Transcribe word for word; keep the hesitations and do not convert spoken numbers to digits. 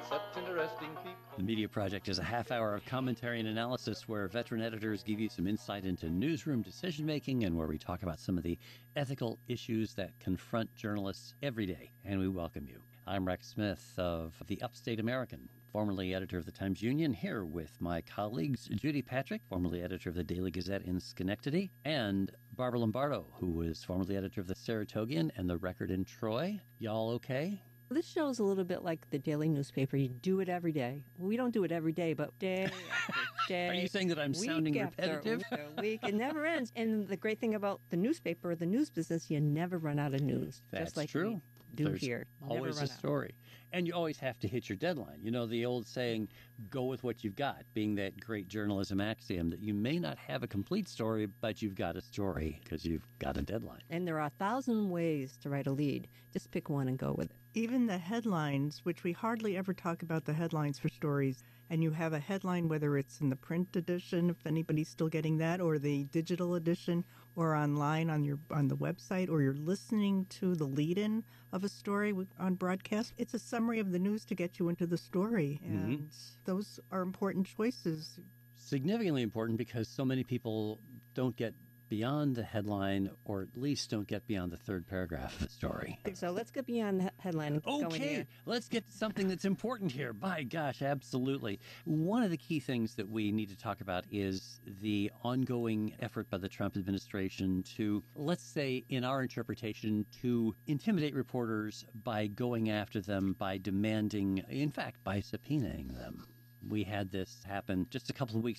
such interesting people. The Media Project is a half hour of commentary and analysis where veteran editors give you some insight into newsroom decision-making and where we talk about some of the ethical issues that confront journalists every day. And we welcome you. I'm Rex Smith of The Upstate American, formerly editor of the Times-Union, here with my colleagues Judy Patrick, formerly editor of the Daily Gazette in Schenectady, and Barbara Lombardo, who was formerly editor of the Saratogian and the Record in Troy. Y'all okay? This show is a little bit like the daily newspaper. You do it every day. We don't do it every day, but day after day. Are you saying that I'm sounding repetitive? Week after week. It never ends. And the great thing about the newspaper, the news business, you never run out of news. That's just like true. We do There's here. Never always a run out. story. And you always have to hit your deadline. You know, the old saying, go with what you've got, being that great journalism axiom that you may not have a complete story, but you've got a story because you've got a deadline. And there are a thousand ways to write a lead. Just pick one and go with it. Even the headlines, which we hardly ever talk about the headlines for stories, and you have a headline, whether it's in the print edition, if anybody's still getting that, or the digital edition, or online on your on the website, or you're listening to the lead-in of a story on broadcast. It's a summary of the news to get you into the story, and mm-hmm. those are important choices. Significantly important because so many people don't get beyond the headline, or at least don't get beyond the third paragraph of the story. So let's get beyond the headline and go in Okay, here. Let's get to something that's important here. By gosh, absolutely. One of the key things that we need to talk about is the ongoing effort by the Trump administration to, let's say, in our interpretation, to intimidate reporters by going after them, by demanding, in fact, by subpoenaing them. We had this happen just a couple of weeks